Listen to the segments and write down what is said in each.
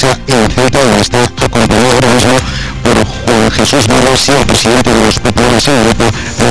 empresa en Ceuta, donde está acompañado ahora mismo por Juan Jesús Mares, el presidente de los populares en Europa,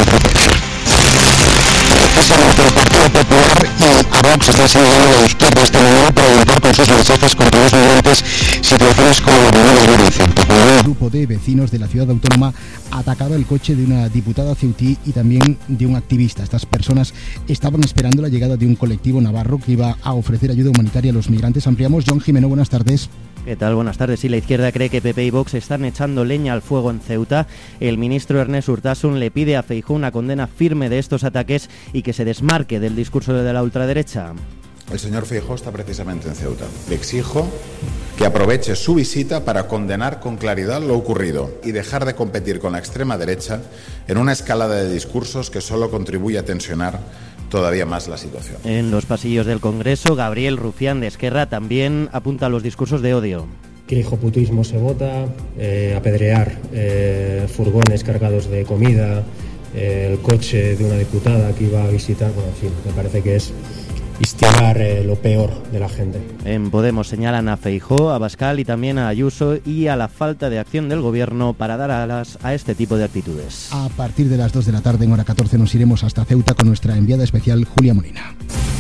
Precisamente el Partido Popular y a Vox están señalando la izquierda esta mañana para evitar con sus mensajes contra los migrantes situaciones como la de 2005. Un grupo de vecinos de la ciudad autónoma atacaba el coche de una diputada ceutí y también de un activista. Estas personas estaban esperando la llegada de un colectivo navarro que iba a ofrecer ayuda humanitaria a los migrantes. Ampliamos. John Jimeno, buenas tardes. ¿Qué tal? Buenas tardes. Sí, la izquierda cree que PP y Vox están echando leña al fuego en Ceuta. El ministro Ernest Urtasun le pide a Feijóo una condena firme de estos ataques y que se desmarque del discurso de la ultraderecha. El señor Feijóo está precisamente en Ceuta. Le exijo que aproveche su visita para condenar con claridad lo ocurrido y dejar de competir con la extrema derecha en una escalada de discursos que solo contribuye a tensionar todavía más la situación. En los pasillos del Congreso, Gabriel Rufián de Esquerra también apunta a los discursos de odio. Que el hijoputismo se vota, apedrear furgones cargados de comida, el coche de una diputada que iba a visitar, bueno, en fin, me parece que es instigar lo peor de la gente. En Podemos señalan a Feijóo, a Abascal y también a Ayuso y a la falta de acción del gobierno para dar alas a este tipo de actitudes. A partir de las 2 de la tarde, en hora 14, nos iremos hasta Ceuta con nuestra enviada especial Julia Molina.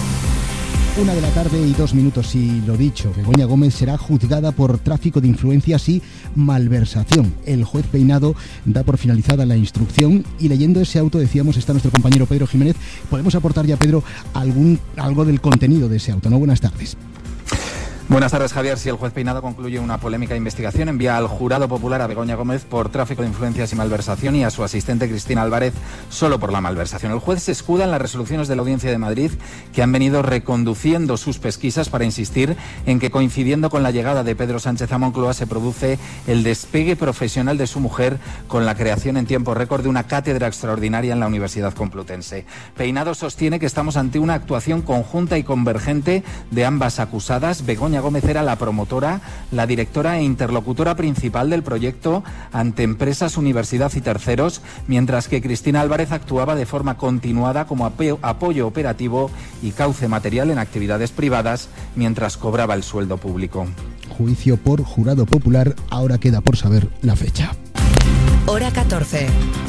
1 de la tarde y 2 minutos, y lo dicho, Begoña Gómez será juzgada por tráfico de influencias y malversación. El juez Peinado da por finalizada la instrucción y leyendo ese auto, decíamos, está nuestro compañero Pedro Jiménez. Podemos aportar ya, Pedro, algo del contenido de ese auto, ¿no? Buenas tardes. Buenas tardes, Javier. Si el juez Peinado concluye una polémica investigación, envía al jurado popular a Begoña Gómez por tráfico de influencias y malversación y a su asistente Cristina Álvarez solo por la malversación. El juez se escuda en las resoluciones de la Audiencia de Madrid que han venido reconduciendo sus pesquisas para insistir en que, coincidiendo con la llegada de Pedro Sánchez a Moncloa, se produce el despegue profesional de su mujer con la creación en tiempo récord de una cátedra extraordinaria en la Universidad Complutense. Peinado sostiene que estamos ante una actuación conjunta y convergente de ambas acusadas. Begoña Gómez era la promotora, la directora e interlocutora principal del proyecto ante empresas, universidad y terceros, mientras que Cristina Álvarez actuaba de forma continuada como apoyo operativo y cauce material en actividades privadas mientras cobraba el sueldo público. Juicio por jurado popular, ahora queda por saber la fecha. Hora 14.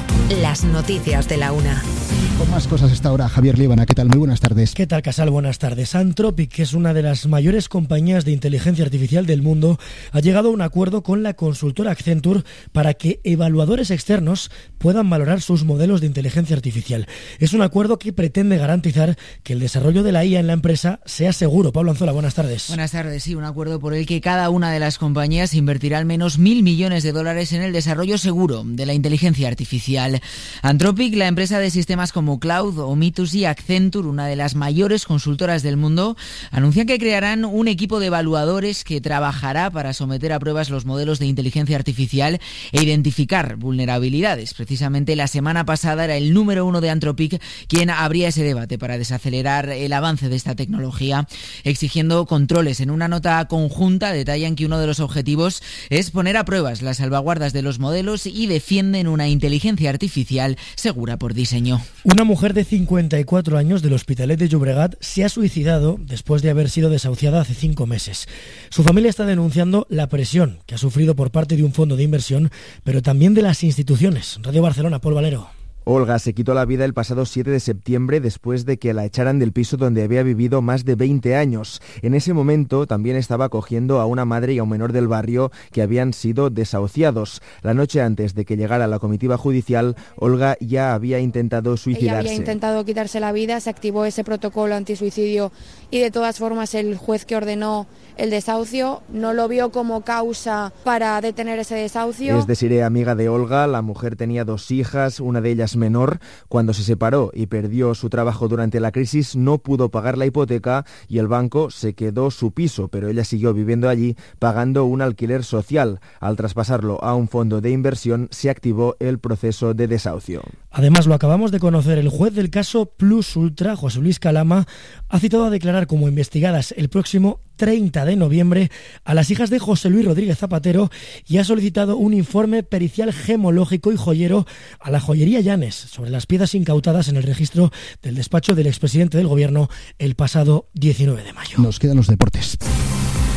Las noticias de la 1. Con más cosas esta hora, Javier Líbana, ¿qué tal? Muy buenas tardes. ¿Qué tal, Casal? Buenas tardes. Anthropic, que es una de las mayores compañías de inteligencia artificial del mundo, ha llegado a un acuerdo con la consultora Accenture para que evaluadores externos puedan valorar sus modelos de inteligencia artificial. Es un acuerdo que pretende garantizar que el desarrollo de la IA en la empresa sea seguro. Pablo Anzola, buenas tardes. Buenas tardes, sí, un acuerdo por el que cada una de las compañías invertirá al menos $1.000 millones en el desarrollo seguro de la inteligencia artificial. Anthropic, la empresa de sistemas como Cloud, Omitus y Accenture, una de las mayores consultoras del mundo, anuncian que crearán un equipo de evaluadores que trabajará para someter a pruebas los modelos de inteligencia artificial e identificar vulnerabilidades. Precisamente la semana pasada era el número 1 de Anthropic quien abría ese debate para desacelerar el avance de esta tecnología, exigiendo controles. En una nota conjunta detallan que uno de los objetivos es poner a pruebas las salvaguardas de los modelos y defienden una inteligencia artificial segura por diseño. Una mujer de 54 años del Hospitalet de Llobregat se ha suicidado después de haber sido desahuciada hace 5 meses. Su familia está denunciando la presión que ha sufrido por parte de un fondo de inversión, pero también de las instituciones. Radio Barcelona, Paul Valero. Olga se quitó la vida el pasado 7 de septiembre después de que la echaran del piso donde había vivido más de 20 años. En ese momento también estaba acogiendo a una madre y a un menor del barrio que habían sido desahuciados. La noche antes de que llegara la comitiva judicial, Olga ya había intentado suicidarse. Ella había intentado quitarse la vida, se activó ese protocolo antisuicidio y de todas formas el juez que ordenó el desahucio no lo vio como causa para detener ese desahucio. Es Desiree, amiga de Olga. La mujer tenía 2 hijas, una de ellas menor. Cuando se separó y perdió su trabajo durante la crisis, no pudo pagar la hipoteca y el banco se quedó su piso, pero ella siguió viviendo allí pagando un alquiler social. Al traspasarlo a un fondo de inversión, se activó el proceso de desahucio. Además, lo acabamos de conocer, el juez del caso Plus Ultra, José Luis Calama, ha citado a declarar como investigadas el próximo 30 de noviembre a las hijas de José Luis Rodríguez Zapatero y ha solicitado un informe pericial gemológico y joyero a la joyería Llanes sobre las piezas incautadas en el registro del despacho del expresidente del gobierno el pasado 19 de mayo. Nos quedan los deportes.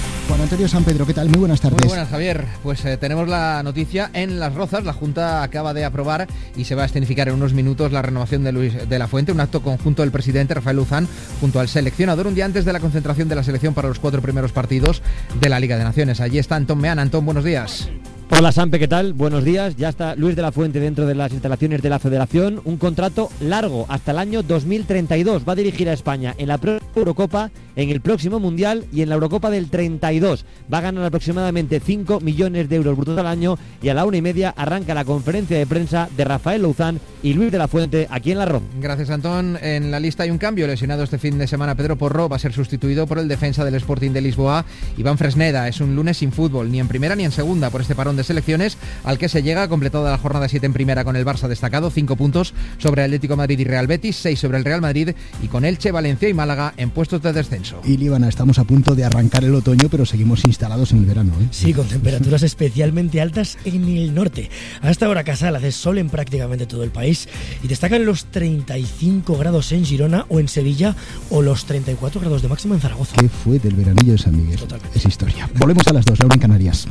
Antonio San Pedro, ¿qué tal? Muy buenas tardes. Muy buenas, Javier. Pues tenemos la noticia en Las Rozas. La Junta acaba de aprobar y se va a escenificar en unos minutos la renovación de Luis de la Fuente, un acto conjunto del presidente Rafael Luzán junto al seleccionador, un día antes de la concentración de la selección para los 4 primeros partidos de la Liga de Naciones. Allí está Antón Meana. Antón, buenos días. Hola Sampe, ¿qué tal? Buenos días. Ya está Luis de la Fuente dentro de las instalaciones de la Federación. Un contrato largo hasta el año 2032. Va a dirigir a España en la Eurocopa, en el próximo Mundial y en la Eurocopa del 32. Va a ganar aproximadamente 5 millones de euros brutos al año y a la 1:30 arranca la conferencia de prensa de Rafael Luzán y Luis de la Fuente aquí en La Roz. Gracias, Antón. En la lista hay un cambio. Lesionado este fin de semana Pedro Porro va a ser sustituido por el defensa del Sporting de Lisboa, Iván Fresneda. Es un lunes sin fútbol, ni en primera ni en segunda, por este parón de selecciones al que se llega, completada la jornada 7 en primera con el Barça destacado, 5 puntos sobre Atlético Madrid y Real Betis, 6 sobre el Real Madrid y con Elche, Valencia y Málaga en puestos de descenso. Y Líbana, estamos a punto de arrancar el otoño, pero seguimos instalados en el verano, ¿eh? Sí, con temperaturas especialmente altas en el norte. Hasta ahora Casal hace sol en prácticamente todo el país y destacan los 35 grados en Girona o en Sevilla o los 34 grados de máxima en Zaragoza. ¿Qué fue del veranillo de San Miguel? Totalmente. Es historia. Volvemos a las 2, Laura en Canarias.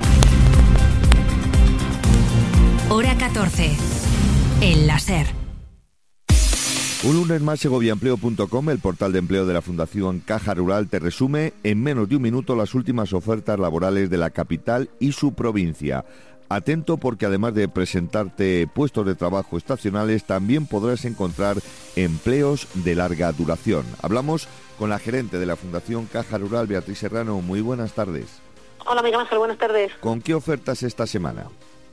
Hora 14. El láser. Un lunes más, segoviaempleo.com, el portal de empleo de la Fundación Caja Rural, te resume en menos de un minuto las últimas ofertas laborales de la capital y su provincia. Atento, porque además de presentarte puestos de trabajo estacionales, también podrás encontrar empleos de larga duración. Hablamos con la gerente de la Fundación Caja Rural, Beatriz Serrano. Muy buenas tardes. Hola, Miguel Ángel, buenas tardes. ¿Con qué ofertas esta semana?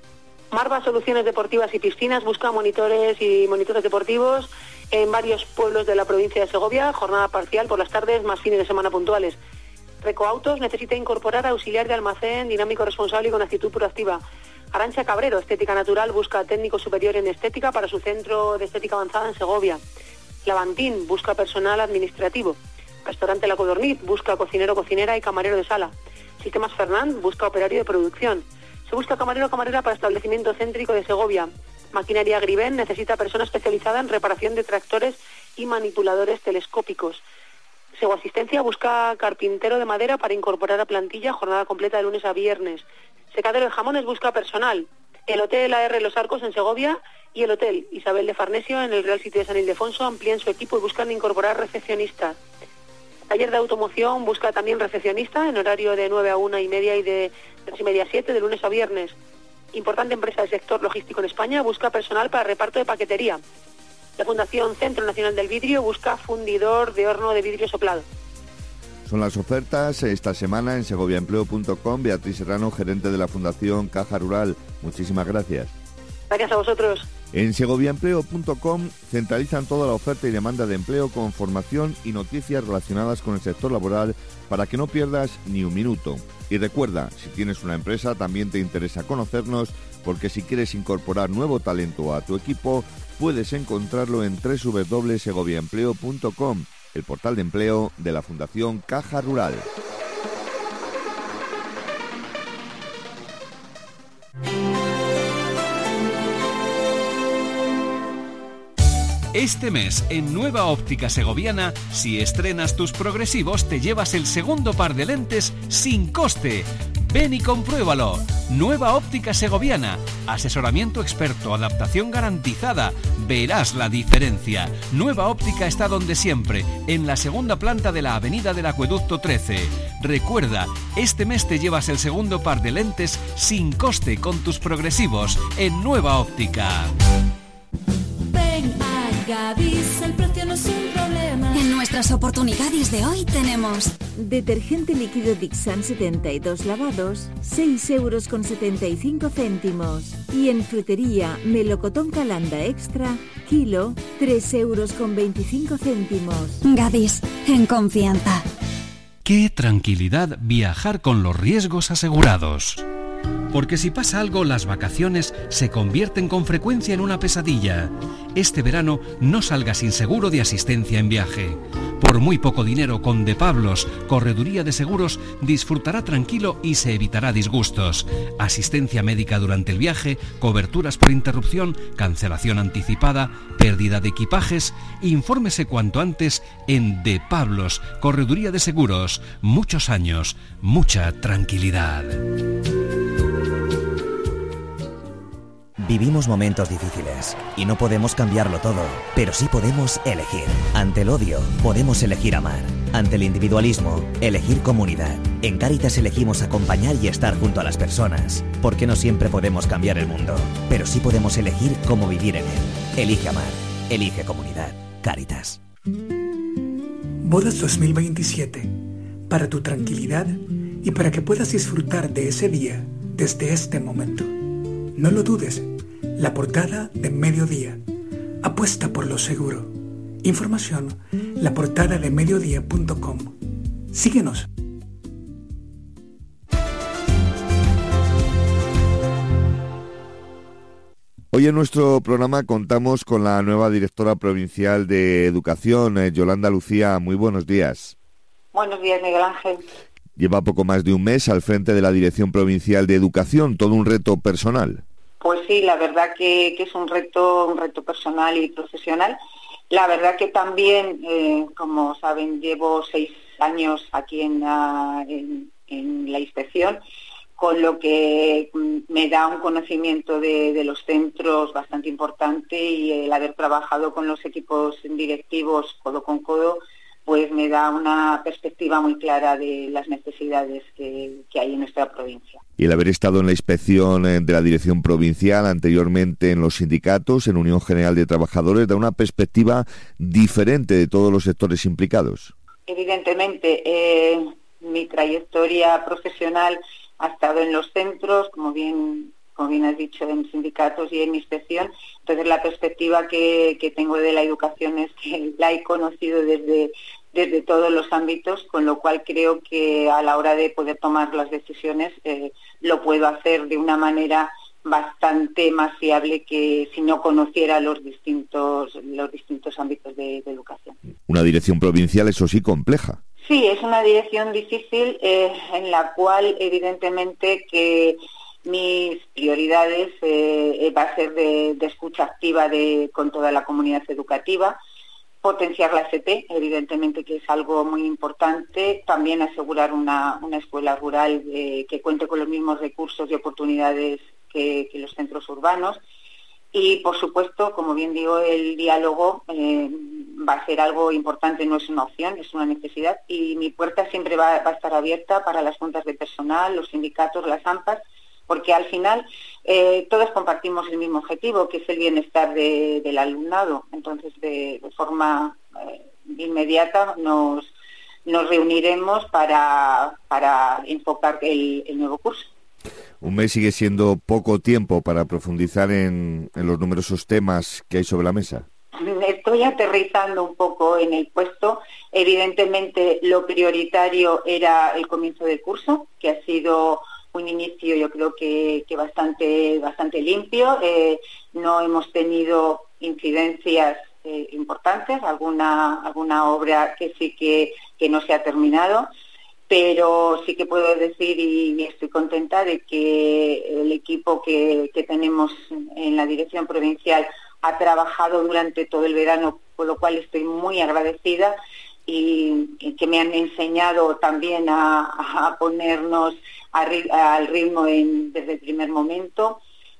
Marva Soluciones Deportivas y Piscinas busca monitores y monitores deportivos en varios pueblos de la provincia de Segovia, jornada parcial por las tardes más fines de semana puntuales. Recoautos necesita incorporar auxiliar de almacén, dinámico responsable y con actitud proactiva. Arantxa Cabrero, Estética Natural, busca técnico superior en estética para su centro de estética avanzada en Segovia. Lavantín busca personal administrativo. Restaurante La Codorniz busca cocinero, cocinera y camarero de sala. Sistemas Fernand busca operario de producción. Se busca camarero o camarera para establecimiento céntrico de Segovia. Maquinaria Griven necesita persona especializada en reparación de tractores y manipuladores telescópicos. Seguasistencia busca carpintero de madera para incorporar a plantilla, jornada completa de lunes a viernes. Secadero de Jamones busca personal. El Hotel AR Los Arcos en Segovia y el Hotel Isabel de Farnesio en el Real Sitio de San Ildefonso amplían su equipo y buscan incorporar recepcionistas. Taller de automoción busca también recepcionista en horario de 9 a 1:30 y de 3:30 a 7 de lunes a viernes. Importante empresa del sector logístico en España busca personal para reparto de paquetería. La Fundación Centro Nacional del Vidrio busca fundidor de horno de vidrio soplado. Son las ofertas esta semana en segoviaempleo.com. Beatriz Serrano, gerente de la Fundación Caja Rural. Muchísimas gracias. Gracias a vosotros. En segoviaempleo.com centralizan toda la oferta y demanda de empleo con formación y noticias relacionadas con el sector laboral para que no pierdas ni un minuto. Y recuerda, si tienes una empresa también te interesa conocernos, porque si quieres incorporar nuevo talento a tu equipo, puedes encontrarlo en www.segoviaempleo.com, el portal de empleo de la Fundación Caja Rural. Este mes, en Nueva Óptica Segoviana, si estrenas tus progresivos, te llevas el segundo par de lentes sin coste. Ven y compruébalo. Nueva Óptica Segoviana. Asesoramiento experto, adaptación garantizada. Verás la diferencia. Nueva Óptica está donde siempre, en la segunda planta de la Avenida del Acueducto 13. Recuerda, este mes te llevas el segundo par de lentes sin coste con tus progresivos en Nueva Óptica. Ven a Gadis, el precio no es un problema. En nuestras oportunidades de hoy tenemos detergente líquido Dixan 72 lavados, 6,75 €. Y en frutería, melocotón Calanda Extra, kilo, 3,25 €. Gadis, en confianza. ¡Qué tranquilidad viajar con los riesgos asegurados! Porque si pasa algo, las vacaciones se convierten con frecuencia en una pesadilla. Este verano no salga sin seguro de asistencia en viaje. Por muy poco dinero, con De Pablos, Correduría de Seguros, disfrutará tranquilo y se evitará disgustos. Asistencia médica durante el viaje, coberturas por interrupción, cancelación anticipada, pérdida de equipajes. Infórmese cuanto antes en De Pablos, Correduría de Seguros. Muchos años, mucha tranquilidad. Vivimos momentos difíciles y no podemos cambiarlo todo, pero sí podemos elegir. Ante el odio, podemos elegir amar. Ante el individualismo, elegir comunidad. En Cáritas elegimos acompañar y estar junto a las personas, porque no siempre podemos cambiar el mundo, pero sí podemos elegir cómo vivir en él. Elige amar, elige comunidad. Cáritas. Bodas 2027, para tu tranquilidad y para que puedas disfrutar de ese día desde este momento. No lo dudes, la portada de Mediodía. Apuesta por lo seguro. Información, laportadadeMediodía.com. Síguenos. Hoy en nuestro programa contamos con la nueva directora provincial de Educación, Yolanda Lucía. Muy buenos días. Buenos días, Miguel Ángel. Lleva poco más de un mes al frente de la Dirección Provincial de Educación, todo un reto personal. Pues sí, la verdad que es un reto personal y profesional. La verdad que también, como saben, llevo 6 años aquí en la inspección, con lo que me da un conocimiento de los centros bastante importante, y el haber trabajado con los equipos directivos codo con codo, pues me da una perspectiva muy clara de las necesidades que hay en nuestra provincia. Y el haber estado en la inspección de la Dirección Provincial, anteriormente en los sindicatos, en Unión General de Trabajadores, da una perspectiva diferente de todos los sectores implicados. Evidentemente, mi trayectoria profesional ha estado en los centros, como bien has dicho, en sindicatos y en inspección. Entonces la perspectiva que tengo de la educación es que la he conocido desde todos los ámbitos, con lo cual creo que a la hora de poder tomar las decisiones lo puedo hacer de una manera bastante más fiable que si no conociera los distintos ámbitos de educación. Una dirección provincial, eso sí, compleja. Sí, es una dirección difícil en la cual evidentemente que mis prioridades va a ser de escucha activa con toda la comunidad educativa, potenciar la FP, evidentemente que es algo muy importante, también asegurar una escuela rural que cuente con los mismos recursos y oportunidades que los centros urbanos, y por supuesto, como bien digo, el diálogo va a ser algo importante, no es una opción, es una necesidad, y mi puerta siempre va a estar abierta para las juntas de personal, los sindicatos, las AMPAs, porque al final todos compartimos el mismo objetivo, que es el bienestar del alumnado. Entonces, de forma inmediata nos reuniremos para enfocar el nuevo curso. Un mes sigue siendo poco tiempo para profundizar en los numerosos temas que hay sobre la mesa. Estoy aterrizando un poco en el puesto. Evidentemente, lo prioritario era el comienzo del curso, que ha sido un inicio, yo creo que bastante limpio. No hemos tenido incidencias importantes, alguna obra que sí que no se ha terminado, pero sí que puedo decir, y estoy contenta de que el equipo que tenemos en la dirección provincial ha trabajado durante todo el verano, por lo cual estoy muy agradecida, y que me han enseñado también a ponernos al ritmo desde el primer momento,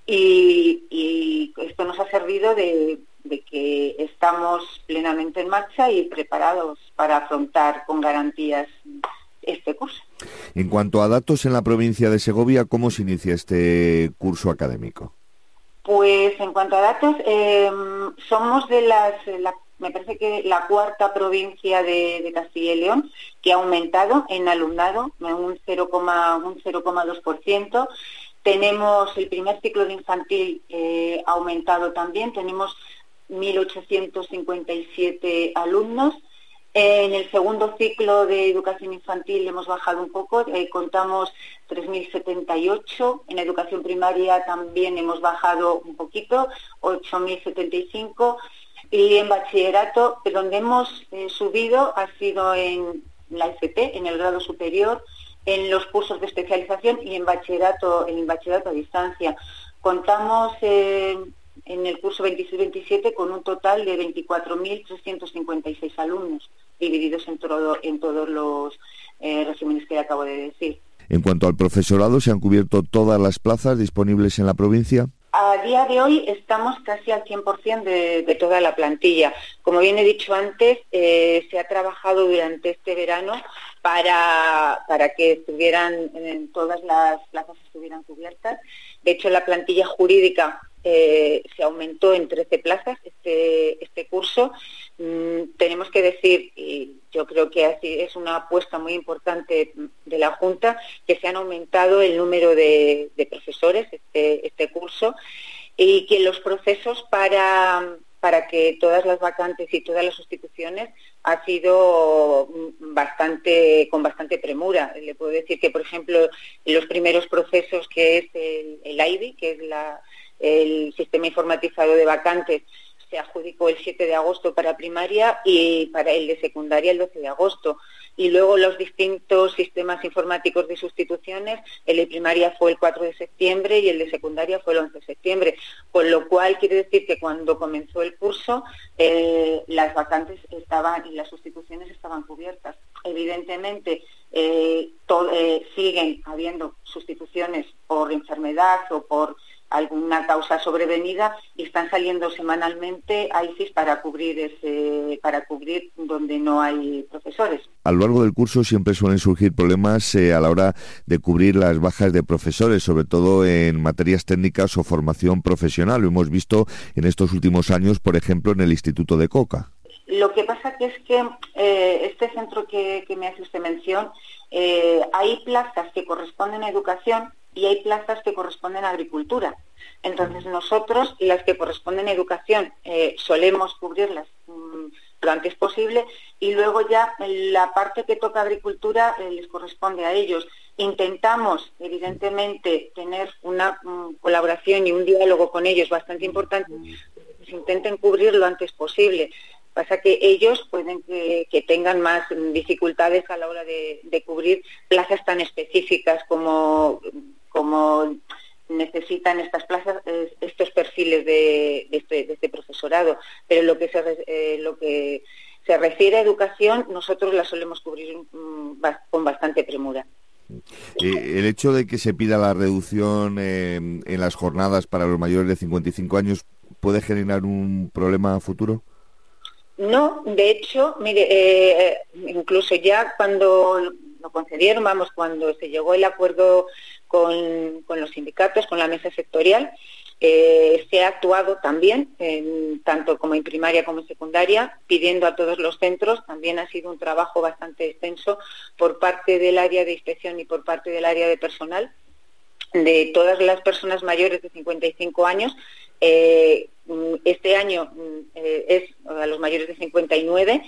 y esto nos ha servido de que estamos plenamente en marcha y preparados para afrontar con garantías este curso. En cuanto a datos en la provincia de Segovia, ¿cómo se inicia este curso académico? Pues en cuanto a datos, somos me parece que la 4ª provincia de Castilla y León que ha aumentado en alumnado, un 0,2%. Tenemos el primer ciclo de infantil ha aumentado también, tenemos 1.857 alumnos. En el segundo ciclo de educación infantil hemos bajado un poco, contamos 3.078, en educación primaria también hemos bajado un poquito, 8.075, y en bachillerato, donde hemos subido ha sido en la FP, en el grado superior, en los cursos de especialización y en bachillerato a distancia. Contamos en el curso 26-27 con un total de 24.356 alumnos, divididos en todos los regímenes que le acabo de decir. En cuanto al profesorado, ¿se han cubierto todas las plazas disponibles en la provincia? A día de hoy estamos casi al 100% de toda la plantilla. Como bien he dicho antes, se ha trabajado durante este verano para que todas las plazas estuvieran cubiertas. De hecho, la plantilla jurídica se aumentó en 13 plazas este curso. Tenemos que decir, y yo creo que así es una apuesta muy importante de la Junta, que se han aumentado el número de profesores este curso, y que los procesos para que todas las vacantes y todas las sustituciones ha sido con bastante premura. Le puedo decir que, por ejemplo, los primeros procesos, que es el IBI, que es el sistema informatizado de vacantes, se adjudicó el 7 de agosto para primaria y para el de secundaria el 12 de agosto. Y luego los distintos sistemas informáticos de sustituciones, el de primaria fue el 4 de septiembre y el de secundaria fue el 11 de septiembre. Con lo cual quiere decir que cuando comenzó el curso las vacantes estaban y las sustituciones estaban cubiertas. Evidentemente siguen habiendo sustituciones por enfermedad o por alguna causa sobrevenida, y están saliendo semanalmente ICIS para cubrir donde no hay profesores. A lo largo del curso siempre suelen surgir problemas a la hora de cubrir las bajas de profesores, sobre todo en materias técnicas o formación profesional. Lo hemos visto en estos últimos años, por ejemplo, en el Instituto de Coca. Lo que pasa es que este centro que me hace usted mención, hay plazas que corresponden a educación y hay plazas que corresponden a agricultura. Entonces nosotros, las que corresponden a educación, solemos cubrirlas lo antes posible, y luego ya la parte que toca agricultura les corresponde a ellos. Intentamos, evidentemente, tener una colaboración y un diálogo con ellos bastante importante, que se intenten cubrir lo antes posible. Pasa que ellos pueden que tengan más dificultades a la hora de cubrir plazas tan específicas como necesitan estas plazas, estos perfiles de este profesorado. Pero lo que se refiere a educación, nosotros la solemos cubrir con bastante premura. El hecho de que se pida la reducción en las jornadas para los mayores de 55 años, ¿puede generar un problema futuro? No, de hecho, mire, incluso ya cuando lo concedieron, cuando se llegó el acuerdo con los sindicatos, con la mesa sectorial, se ha actuado también, tanto como en primaria como en secundaria, pidiendo a todos los centros. También ha sido un trabajo bastante extenso por parte del área de inspección y por parte del área de personal, de todas las personas mayores de 55 años. Este año es a los mayores de 59,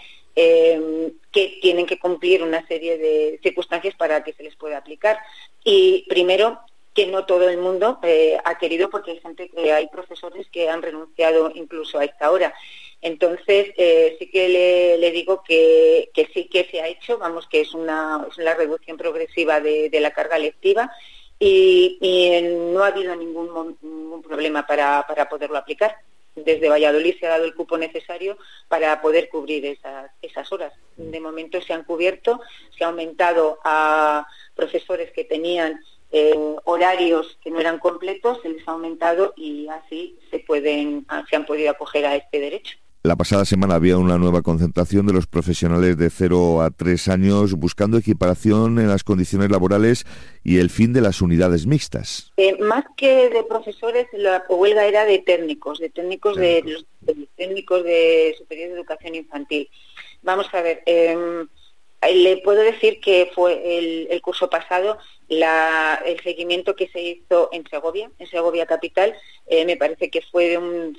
que tienen que cumplir una serie de circunstancias para que se les pueda aplicar. Y primero, que no todo el mundo ha querido, porque hay profesores que han renunciado incluso a esta hora. Entonces, sí que le digo que sí que se ha hecho, que es una reducción progresiva de la carga lectiva, y no ha habido ningún problema para poderlo aplicar. Desde Valladolid se ha dado el cupo necesario para poder cubrir esas horas. De momento se han cubierto, se ha aumentado a profesores que tenían horarios que no eran completos, se les ha aumentado y así se han podido acoger a este derecho. La pasada semana había una nueva concentración de los profesionales de 0 a 3 años buscando equiparación en las condiciones laborales y el fin de las unidades mixtas. Más que de profesores, la huelga era de técnicos de técnicos de superior de educación infantil. Vamos a ver, Le puedo decir que fue el curso pasado el seguimiento que se hizo en Segovia capital, me parece que fue de un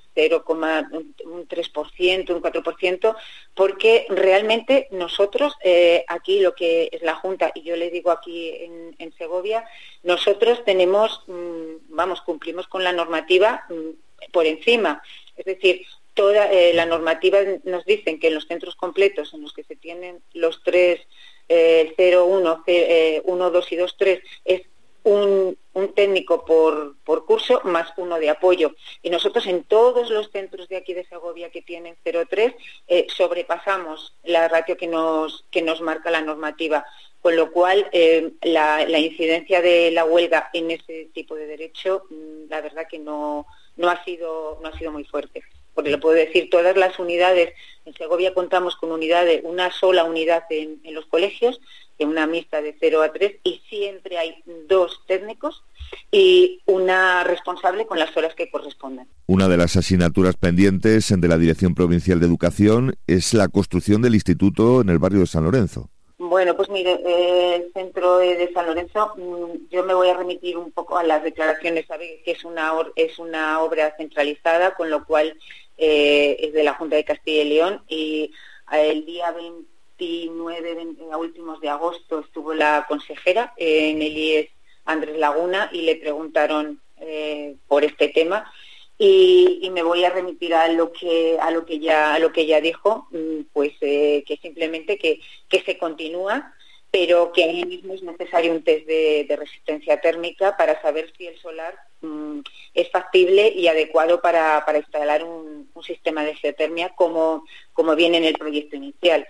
0,3%, un 4%, porque realmente nosotros, aquí lo que es la Junta, y yo le digo aquí en Segovia, nosotros tenemos, cumplimos con la normativa por encima, es decir, toda la normativa nos dicen que en los centros completos en los que se tienen los 3, 0, 1, 1, 2 y 2, 3, es un técnico por curso más uno de apoyo. Y nosotros en todos los centros de aquí de Segovia que tienen 0,3 sobrepasamos la ratio que nos marca la normativa. Con lo cual, la incidencia de la huelga en ese tipo de derecho, la verdad que no ha sido muy fuerte. Porque lo puedo decir, todas las unidades, en Segovia contamos con una sola unidad en los colegios, en una mixta de 0 a 3, y siempre hay 2 técnicos y una responsable con las horas que correspondan. Una de las asignaturas pendientes de la Dirección Provincial de Educación es la construcción del instituto en el barrio de San Lorenzo. Bueno, pues mire, el centro de San Lorenzo, yo me voy a remitir un poco a las declaraciones, sabe que es una obra centralizada, con lo cual es de la Junta de Castilla y León, y el día 29, a últimos de agosto, estuvo la consejera en el IES Andrés Laguna y le preguntaron por este tema. Y me voy a remitir a lo que ya dijo, pues que simplemente que se continúa, pero que ahora mismo es necesario un test de resistencia térmica para saber si el solar es factible y adecuado para instalar un sistema de geotermia como viene en el proyecto inicial.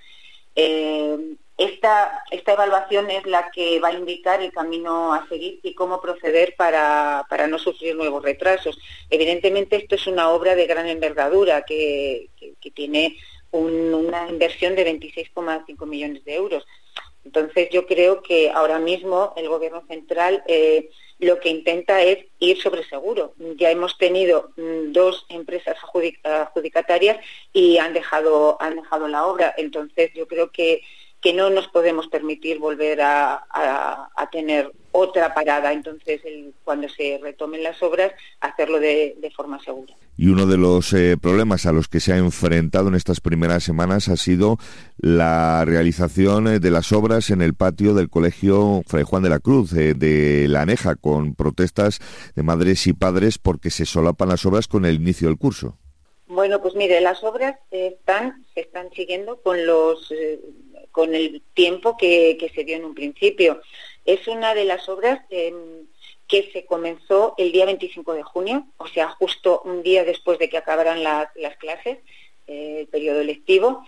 Esta evaluación es la que va a indicar el camino a seguir y cómo proceder para no sufrir nuevos retrasos. Evidentemente esto es una obra de gran envergadura que tiene una inversión de 26,5 millones de euros. Entonces yo creo que ahora mismo el Gobierno central lo que intenta es ir sobre seguro. Ya hemos tenido 2 empresas adjudicatarias y han dejado la obra. Entonces yo creo que no nos podemos permitir volver a tener otra parada. Entonces, cuando se retomen las obras, hacerlo de forma segura. Y uno de los problemas a los que se ha enfrentado en estas primeras semanas ha sido la realización de las obras en el patio del Colegio Fray Juan de la Cruz de La Aneja, con protestas de madres y padres porque se solapan las obras con el inicio del curso. Bueno, pues mire, las obras se están siguiendo con el tiempo que se dio en un principio. Es una de las obras que se comenzó el día 25 de junio, o sea, justo un día después de que acabaran las clases, el periodo lectivo.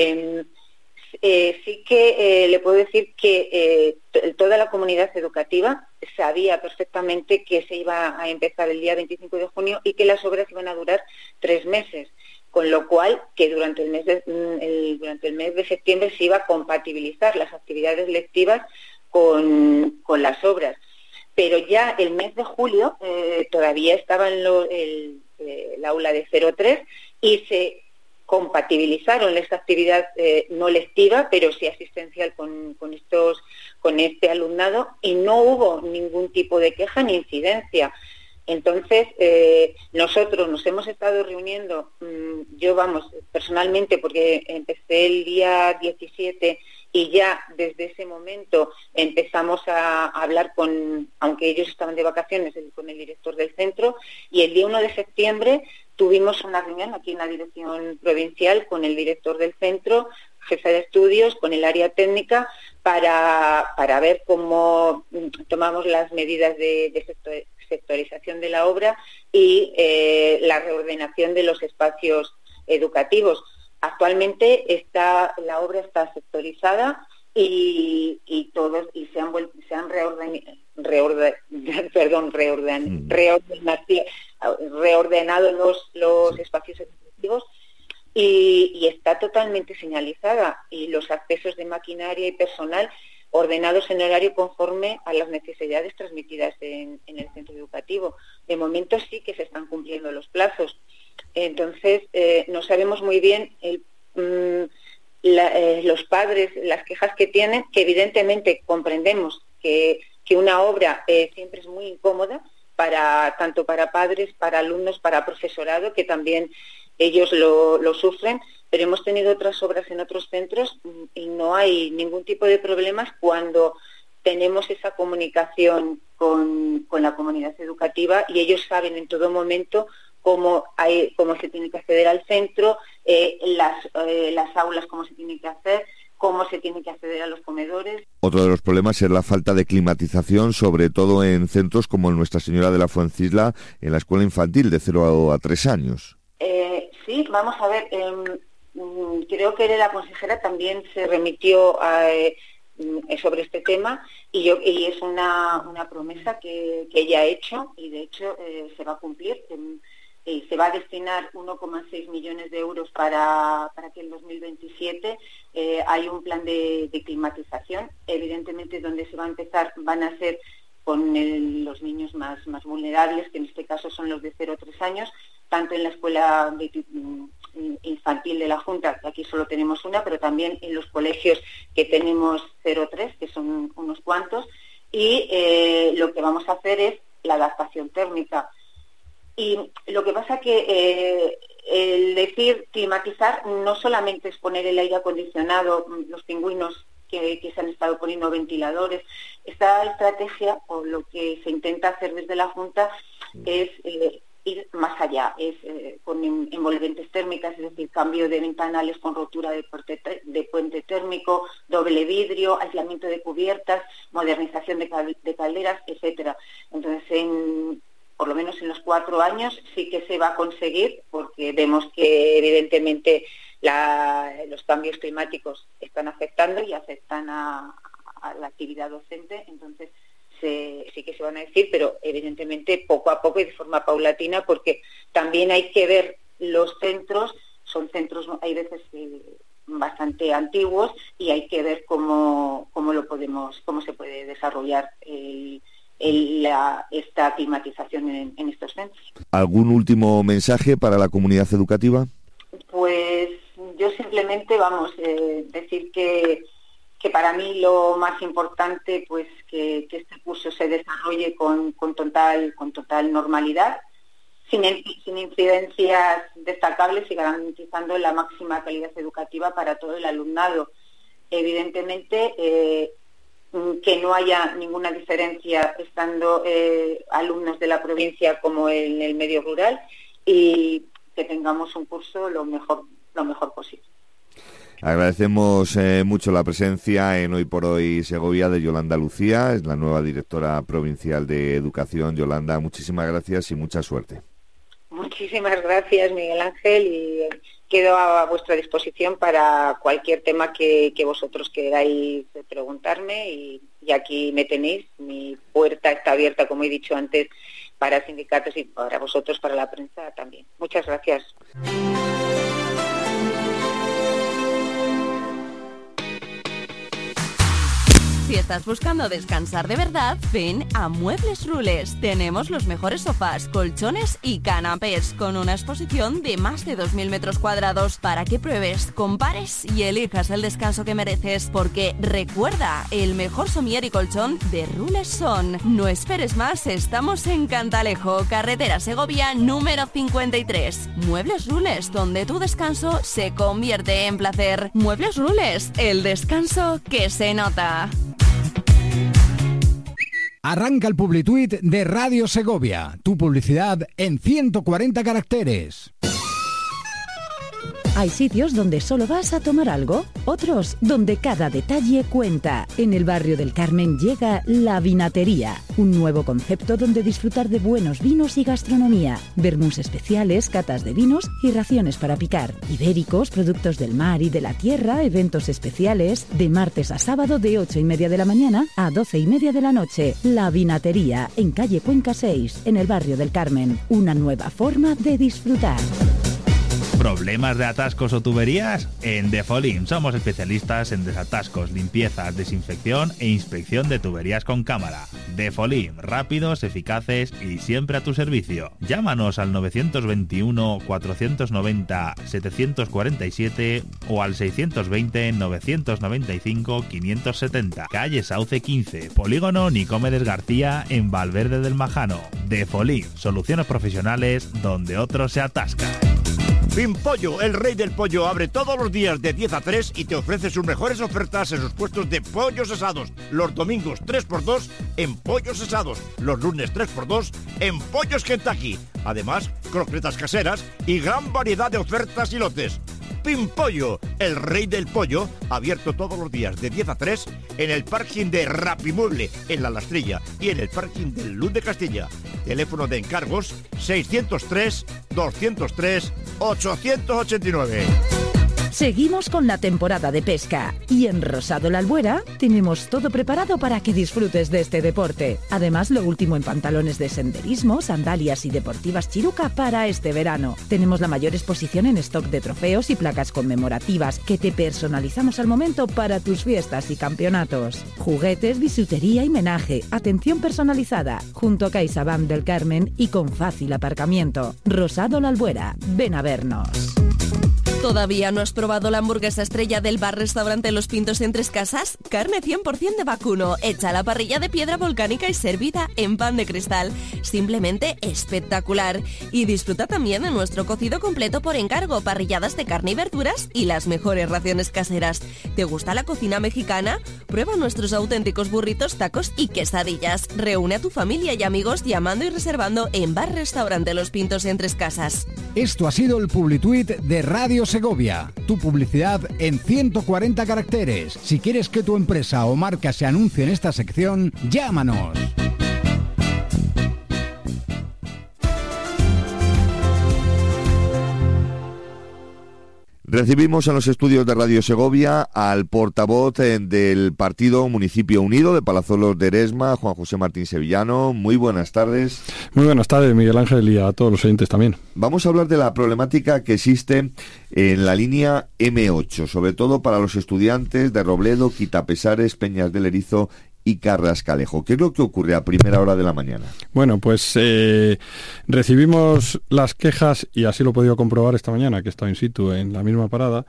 Sí que le puedo decir que toda la comunidad educativa sabía perfectamente que se iba a empezar el día 25 de junio y que las obras iban a durar 3 meses. Con lo cual, que durante el mes de septiembre se iba a compatibilizar las actividades lectivas con las obras. Pero ya el mes de julio todavía estaba en el aula de 03 y se compatibilizaron esta actividad no lectiva, pero sí asistencial con este alumnado, y no hubo ningún tipo de queja ni incidencia. Entonces, nosotros nos hemos estado reuniendo, yo personalmente, porque empecé el día 17 y ya desde ese momento empezamos a hablar aunque ellos estaban de vacaciones, con el director del centro, y el día 1 de septiembre tuvimos una reunión aquí en la dirección provincial con el director del centro, jefe de estudios, con el área técnica, para ver cómo tomamos las medidas de sectorización de la obra y la reordenación de los espacios educativos. Actualmente la obra está sectorizada y se han reordenado los espacios educativos y está totalmente señalizada, y los accesos de maquinaria y personal ordenados en horario conforme a las necesidades transmitidas en el centro educativo. De momento sí que se están cumpliendo los plazos. Entonces, no sabemos muy bien los padres, las quejas que tienen, que evidentemente comprendemos que una obra siempre es muy incómoda tanto para padres, para alumnos, para profesorado, que también ellos lo sufren, pero hemos tenido otras obras en otros centros y no hay ningún tipo de problemas cuando tenemos esa comunicación con la comunidad educativa, y ellos saben en todo momento cómo se tiene que acceder al centro, las aulas, cómo se tienen que hacer, cómo se tiene que acceder a los comedores. Otro de los problemas es la falta de climatización, sobre todo en centros como Nuestra Señora de la Fuencisla, en la escuela infantil de 0 a 3 años. Sí, vamos a ver, creo que la consejera también se remitió sobre este tema y es una promesa que ella ha hecho, y de hecho se va a cumplir. Se va a destinar 1,6 millones de euros para que en 2027 hay un plan de climatización. Evidentemente, donde se va a empezar van a ser con los niños más vulnerables, que en este caso son los de 0 a 3 años, tanto en la escuela infantil de la Junta, que aquí solo tenemos una, pero también en los colegios que tenemos 0-3, que son unos cuantos, y lo que vamos a hacer es la adaptación térmica. Y lo que pasa que el decir climatizar no solamente es poner el aire acondicionado, los pingüinos que se han estado poniendo ventiladores. Esta estrategia, o lo que se intenta hacer desde la Junta, es ir más allá, es con envolventes térmicas, es decir, cambio de ventanales con rotura de puente térmico, doble vidrio, aislamiento de cubiertas, modernización de calderas, etcétera. Entonces, por lo menos en los 4 años sí que se va a conseguir, porque vemos que evidentemente los cambios climáticos están afectando y afectan a la actividad docente. Entonces sí que se van a decir, pero evidentemente poco a poco y de forma paulatina, porque también hay que ver los centros. Son centros, hay veces bastante antiguos, y hay que ver cómo se puede desarrollar esta climatización en estos centros. ¿Algún último mensaje para la comunidad educativa? Pues yo simplemente decir que para mí lo más importante, pues que este curso se desarrolle con total normalidad, sin incidencias destacables, y garantizando la máxima calidad educativa para todo el alumnado. Evidentemente, que no haya ninguna diferencia estando alumnos de la provincia como en el medio rural, y que tengamos un curso lo mejor posible. Agradecemos mucho la presencia en Hoy por Hoy Segovia de Yolanda Lucía, es la nueva directora provincial de Educación. Yolanda, muchísimas gracias y mucha suerte. Muchísimas gracias, Miguel Ángel, y quedo a vuestra disposición para cualquier tema que vosotros queráis preguntarme, y aquí me tenéis. Mi puerta está abierta, como he dicho antes, para sindicatos y para vosotros, para la prensa también. Muchas gracias. Si estás buscando descansar de verdad, ven a Muebles Rules. Tenemos los mejores sofás, colchones y canapés, con una exposición de más de 2.000 metros cuadrados para que pruebes, compares y elijas el descanso que mereces. Porque recuerda, el mejor somier y colchón de Rules son. No esperes más, estamos en Cantalejo, carretera Segovia número 53. Muebles Rules, donde tu descanso se convierte en placer. Muebles Rules, el descanso que se nota. Arranca el Publituit de Radio Segovia. Tu publicidad en 140 caracteres. Hay sitios donde solo vas a tomar algo, otros donde cada detalle cuenta. En el barrio del Carmen llega La Vinatería, un nuevo concepto donde disfrutar de buenos vinos y gastronomía. Vermús especiales, catas de vinos y raciones para picar. Ibéricos, productos del mar y de la tierra, eventos especiales, de martes a sábado de 8:30 de la mañana a 12:30 de la noche. La Vinatería, en calle Cuenca 6, en el barrio del Carmen. Una nueva forma de disfrutar. ¿Problemas de atascos o tuberías? En Defolim somos especialistas en desatascos, limpiezas, desinfección e inspección de tuberías con cámara. Defolim, rápidos, eficaces y siempre a tu servicio. Llámanos al 921 490 747 o al 620 995 570. Calle Sauce 15, Polígono Nicomedes García en Valverde del Majano. Defolim, soluciones profesionales donde otros se atascan. Pimpollo, el rey del pollo, abre todos los días de 10 a 3 y te ofrece sus mejores ofertas en sus puestos de pollos asados. Los domingos 3x2 en pollos asados. Los lunes 3x2 en pollos Kentucky. Además, croquetas caseras y gran variedad de ofertas y lotes. Pimpollo, el rey del pollo, abierto todos los días de 10 a 3 en el parking de Rapimueble, en La Lastrilla, y en el parking del Luz de Castilla. Teléfono de encargos 603 203 889. Seguimos con la temporada de pesca y en Rosado La Albuera tenemos todo preparado para que disfrutes de este deporte. Además, lo último en pantalones de senderismo, sandalias y deportivas Chiruca para este verano. Tenemos la mayor exposición en stock de trofeos y placas conmemorativas que te personalizamos al momento para tus fiestas y campeonatos. Juguetes, bisutería y menaje, atención personalizada, junto a CaixaBank del Carmen y con fácil aparcamiento. Rosado La Albuera, ven a vernos. ¿Todavía no has probado la hamburguesa estrella del bar-restaurante Los Pintos en Tres Casas? Carne 100% de vacuno, hecha a la parrilla de piedra volcánica y servida en pan de cristal. Simplemente espectacular. Y disfruta también de nuestro cocido completo por encargo, parrilladas de carne y verduras y las mejores raciones caseras. ¿Te gusta la cocina mexicana? Prueba nuestros auténticos burritos, tacos y quesadillas. Reúne a tu familia y amigos llamando y reservando en bar-restaurante Los Pintos en Tres Casas. Esto ha sido el Publituit de Radio Segovia, tu publicidad en 140 caracteres. Si quieres que tu empresa o marca se anuncie en esta sección, llámanos. Recibimos en los estudios de Radio Segovia al portavoz del Partido Municipio Unido de Palazuelos de Eresma, Juan José Martín Sevillano. Muy buenas tardes. Muy buenas tardes, Miguel Ángel, y a todos los oyentes también. Vamos a hablar de la problemática que existe en la línea M8, sobre todo para los estudiantes de Robledo, Quitapesares, Peñas del Erizo y Carrascalejo. ¿Qué es lo que ocurre a primera hora de la mañana? Bueno, pues recibimos las quejas, y así lo he podido comprobar esta mañana, que he estado in situ en la misma parada.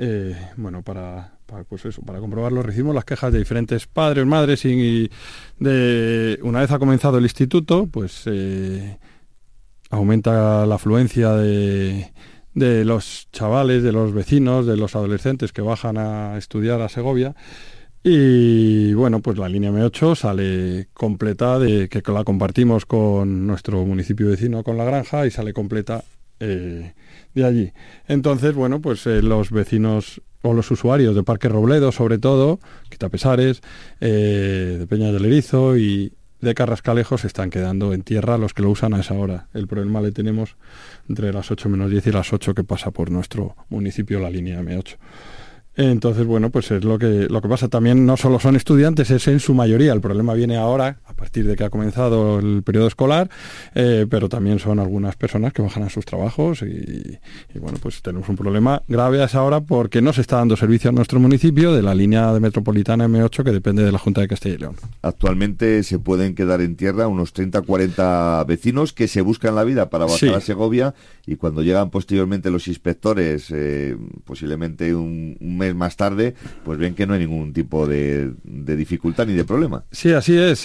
Para comprobarlo, recibimos las quejas de diferentes padres, madres, y una vez ha comenzado el instituto, pues aumenta la afluencia de los chavales, de los vecinos, de los adolescentes que bajan a estudiar a Segovia. Y bueno, pues la línea M8 sale completa, que la compartimos con nuestro municipio vecino, con La Granja, y sale completa de allí. Entonces, bueno, pues los vecinos o los usuarios de Parque Robledo, sobre todo, Quitapesares, de Peñas del Erizo y de Carrascalejo, se están quedando en tierra los que lo usan a esa hora. El problema le tenemos entre las 8 menos 10 y las 8 que pasa por nuestro municipio la línea M8. Entonces, bueno, pues es lo que pasa. También no solo son estudiantes, es en su mayoría. El problema viene ahora, a partir de que ha comenzado el periodo escolar, pero también son algunas personas que bajan a sus trabajos y bueno, pues tenemos un problema grave a esa hora porque no se está dando servicio a nuestro municipio de la línea de metropolitana M8 que depende de la Junta de Castilla y León. Actualmente se pueden quedar en tierra unos 30-40 vecinos que se buscan la vida para bajar a Segovia, y cuando llegan posteriormente los inspectores, posiblemente un mes más tarde, pues ven que no hay ningún tipo de dificultad ni de problema. Sí, así es.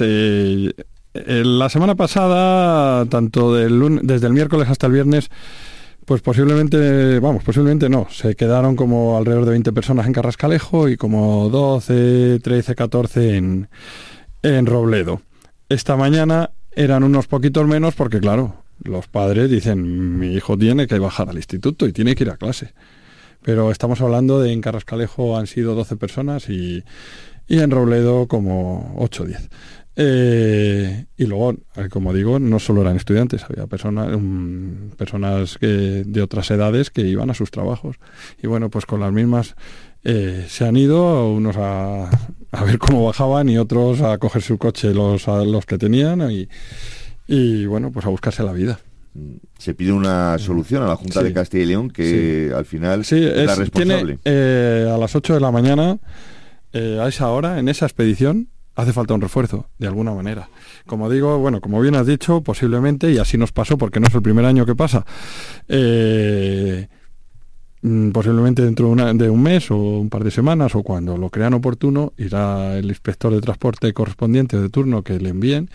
La semana pasada, tanto desde el miércoles hasta el viernes, pues posiblemente no, se quedaron como alrededor de 20 personas en Carrascalejo y como 12, 13, 14 en Robledo. Esta mañana eran unos poquitos menos porque, claro, los padres dicen, mi hijo tiene que bajar al instituto y tiene que ir a clase. Pero estamos hablando de en Carrascalejo han sido 12 personas y en Robledo como 8 o 10. Y luego, como digo, no solo eran estudiantes, había personas de otras edades que iban a sus trabajos. Y bueno, pues con las mismas se han ido, unos a ver cómo bajaban y otros a coger su coche los que tenían y bueno, pues a buscarse la vida. Se pide una solución a la Junta de Castilla y León que al final es la responsable. A las 8 de la mañana, a esa hora, en esa expedición, hace falta un refuerzo, de alguna manera. Como digo, bueno, como bien has dicho, posiblemente, y así nos pasó porque no es el primer año que pasa, posiblemente dentro de un mes o un par de semanas, o cuando lo crean oportuno, irá el inspector de transporte correspondiente de turno que le envíen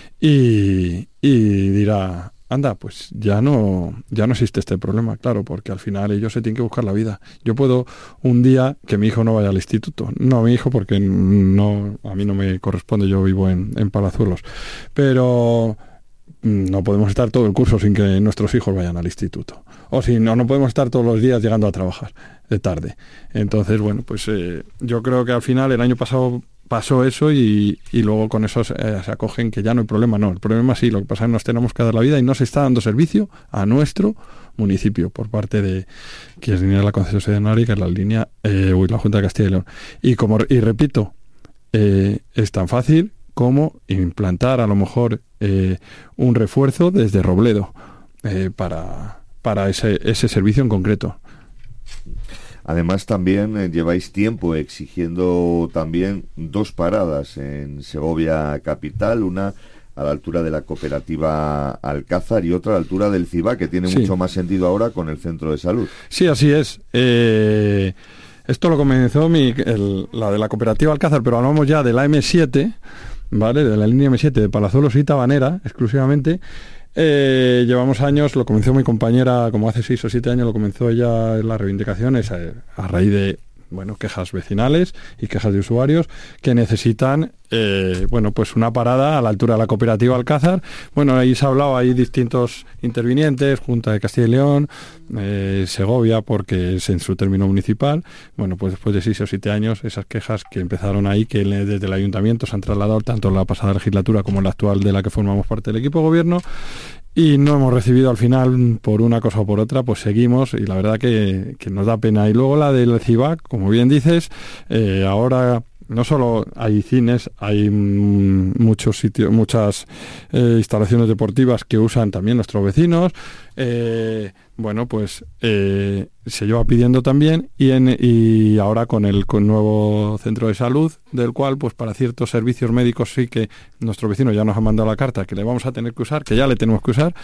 y dirá: anda, pues ya no existe este problema, claro, porque al final ellos se tienen que buscar la vida. Yo puedo un día que mi hijo no vaya al instituto, no mi hijo porque a mí no me corresponde, yo vivo en Palazuelos, pero no podemos estar todo el curso sin que nuestros hijos vayan al instituto, o si no podemos estar todos los días llegando a trabajar de tarde. Entonces, bueno, pues yo creo que al final el año pasado pasó eso y luego con eso se acogen que ya no hay problema. No, el problema sí, lo que pasa es que nos tenemos que dar la vida y no se está dando servicio a nuestro municipio por parte de que es la concesionaria, que es la línea la Junta de Castilla y León. Y repito, es tan fácil como implantar a lo mejor un refuerzo desde Robledo para ese servicio en concreto. Además también lleváis tiempo exigiendo también 2 paradas en Segovia capital, una a la altura de la cooperativa Alcázar y otra a la altura del CIBA, que tiene mucho más sentido ahora con el centro de salud. Sí, así es. Esto lo comenzó la de la cooperativa Alcázar, pero hablamos ya de la M7, ¿vale? De la línea M7 de Palazuelos y Tabanera, exclusivamente. Llevamos años, lo comenzó mi compañera como hace 6 o 7 años, lo comenzó ella en las reivindicaciones a raíz de quejas vecinales y quejas de usuarios que necesitan pues una parada a la altura de la cooperativa Alcázar. Bueno, ahí se ha hablado, hay distintos intervinientes, Junta de Castilla y León, Segovia, porque es en su término municipal. Bueno, pues después de 6 o 7 años, esas quejas que empezaron ahí, que desde el ayuntamiento se han trasladado tanto en la pasada legislatura como en la actual, de la que formamos parte del equipo de gobierno, y no hemos recibido al final, por una cosa o por otra, pues seguimos, y la verdad que nos da pena. Y luego la del CIVAC, como bien dices, ahora no solo hay cines, hay muchos sitios, muchas instalaciones deportivas que usan también nuestros vecinos. Se lleva pidiendo también, y ahora con el nuevo centro de salud, del cual pues para ciertos servicios médicos sí que nuestro vecino ya nos ha mandado la carta que le vamos a tener que usar, que ya le tenemos que usar,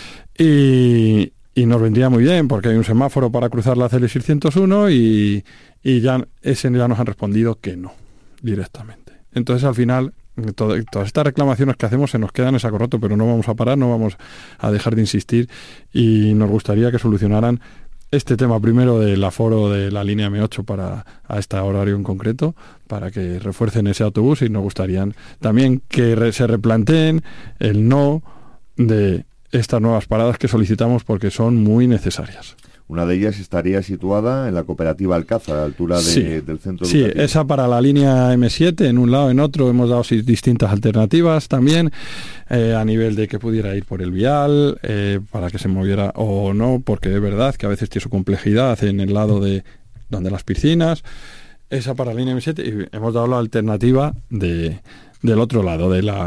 y nos vendría muy bien porque hay un semáforo para cruzar la CL 601 y ya nos han respondido que no, directamente. Entonces al final todas estas reclamaciones que hacemos se nos quedan en saco roto, pero no vamos a parar, no vamos a dejar de insistir, y nos gustaría que solucionaran este tema primero del aforo de la línea M8 a este horario en concreto, para que refuercen ese autobús, y nos gustaría también que se replanteen el no de estas nuevas paradas que solicitamos porque son muy necesarias. Una de ellas estaría situada en la cooperativa Alcázar, a la altura del centro educativo. Sí, esa para la línea M7, en un lado, en otro. Hemos dado distintas alternativas también, a nivel de que pudiera ir por el vial, para que se moviera o no, porque es verdad que a veces tiene su complejidad en el lado de donde las piscinas. Esa para la línea M7, y hemos dado la alternativa del otro lado,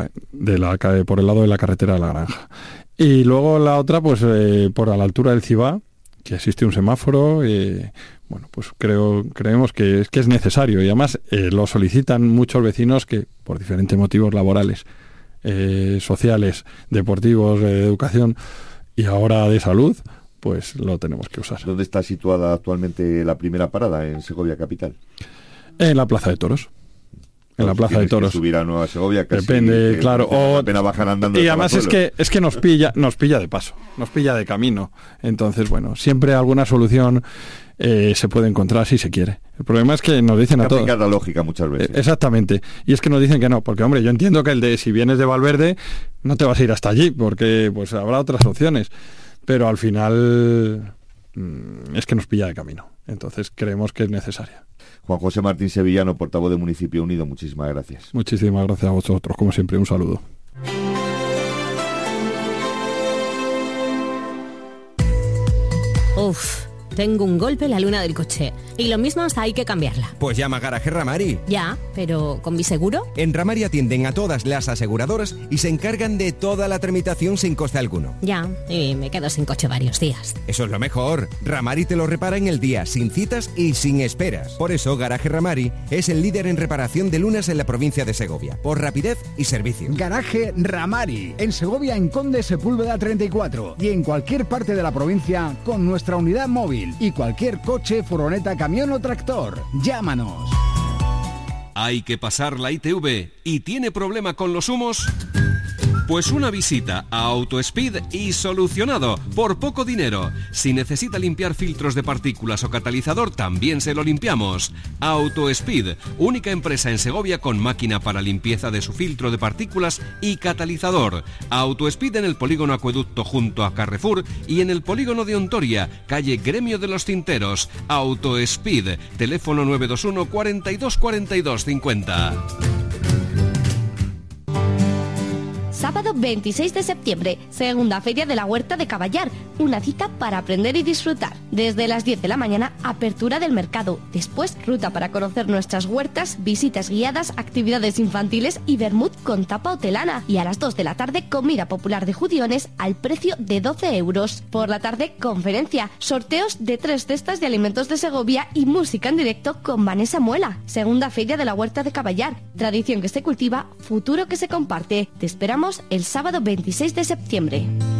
por el lado de la carretera de la Granja. Y luego la otra, pues por a la altura del CIBA, que existe un semáforo, pues creemos que es necesario, y además lo solicitan muchos vecinos que por diferentes motivos laborales, sociales, deportivos, de educación y ahora de salud, pues lo tenemos que usar. ¿Dónde está situada actualmente la primera parada en Segovia capital? En la Plaza de Toros. En la Plaza de Toros. Que subir a Nueva Segovia, casi, depende, claro. O la pena bajar andando. Y además es que nos pilla de paso, nos pilla de camino. Entonces, bueno, siempre alguna solución se puede encontrar si se quiere. El problema es que nos dicen a todos. La lógica muchas veces. Exactamente. Y es que nos dicen que no, porque hombre, yo entiendo que si vienes de Valverde no te vas a ir hasta allí, porque pues habrá otras opciones. Pero al final es que nos pilla de camino. Entonces creemos que es necesaria. Juan José Martín Sevillano, portavoz de Municipio Unido, muchísimas gracias. Muchísimas gracias a vosotros, como siempre, un saludo. tengo un golpe en la luna del coche. Y lo mismo hasta hay que cambiarla. Pues llama a Garaje Ramari. Ya, pero ¿con mi seguro? En Ramari atienden a todas las aseguradoras y se encargan de toda la tramitación sin coste alguno. Ya, y me quedo sin coche varios días. Eso es lo mejor. Ramari te lo repara en el día, sin citas y sin esperas. Por eso Garaje Ramari es el líder en reparación de lunas en la provincia de Segovia, por rapidez y servicio. Garaje Ramari, en Segovia, en Conde Sepúlveda 34 y en cualquier parte de la provincia con nuestra unidad móvil y cualquier coche, furgoneta, camión o tractor. Llámanos. ¿Hay que pasar la ITV y tiene problema con los humos? Pues una visita a AutoSpeed y solucionado, por poco dinero. Si necesita limpiar filtros de partículas o catalizador, también se lo limpiamos. AutoSpeed, única empresa en Segovia con máquina para limpieza de su filtro de partículas y catalizador. AutoSpeed en el polígono Acueducto junto a Carrefour y en el polígono de Ontoria, calle Gremio de los Tinteros. AutoSpeed, teléfono 921 42 42 50. Sábado 26 de septiembre, segunda feria de la Huerta de Caballar, una cita para aprender y disfrutar. Desde las 10 de la mañana, apertura del mercado, después ruta para conocer nuestras huertas, visitas guiadas, actividades infantiles y vermut con tapa hotelana. Y a las 2 de la tarde, comida popular de judiones al precio de 12 euros. Por la tarde, conferencia, sorteos de 3 cestas de alimentos de Segovia y música en directo con Vanessa Muela. Segunda feria de la Huerta de Caballar, tradición que se cultiva, futuro que se comparte. Te esperamos el sábado 26 de septiembre.